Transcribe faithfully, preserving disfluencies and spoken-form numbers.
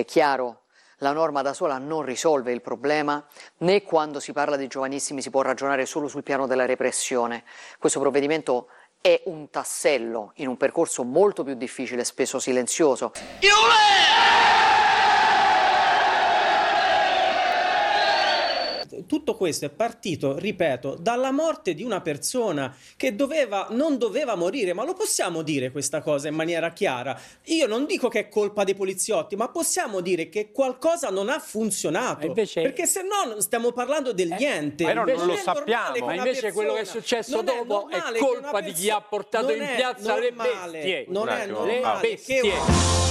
È chiaro, la norma da sola non risolve il problema, né quando si parla di giovanissimi si può ragionare solo sul piano della repressione. Questo provvedimento è un tassello in un percorso molto più difficile, spesso silenzioso. Tutto questo è partito, ripeto, dalla morte di una persona che doveva, non doveva morire, ma lo possiamo dire questa cosa in maniera chiara. Io non dico che è colpa dei poliziotti, ma possiamo dire che qualcosa non ha funzionato, invece... perché se no stiamo parlando del niente. Ma non, non lo è sappiamo, ma invece persona... quello che è successo dopo è, è colpa di chi ha portato in piazza le bestie. Non è normale le bestie. Che...